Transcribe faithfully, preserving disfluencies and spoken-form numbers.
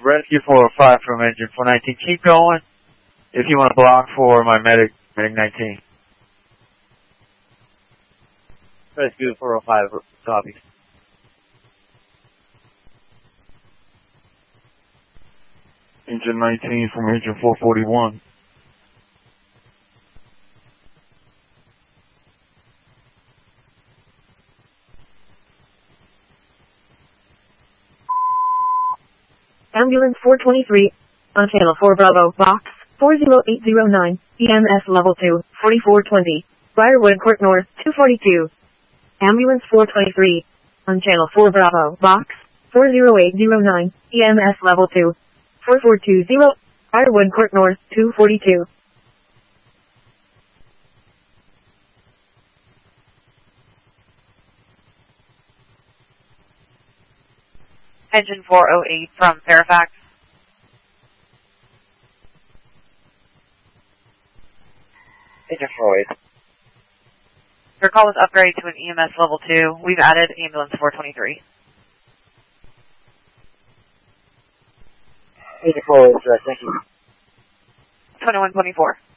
Rescue four oh five from engine four nineteen. Keep going if you want to block for my medic, medic nineteen. Rescue four oh five, copy. Engine nineteen from engine four forty-one. Ambulance four twenty-three, on channel four Bravo, box four zero eight zero nine, E M S level two, forty-four twenty, Briarwood Court North, two forty-two. Ambulance four twenty-three, on channel four Bravo, box four zero eight zero nine, E M S level two, forty-four twenty, Briarwood Court North, two forty-two. Engine four oh eight from Fairfax. Engine four oh eight. Your call was upgraded to an E M S level two. We've added ambulance four twenty-three. Engine four oh eight, sir. Thank you. twenty-one twenty-four.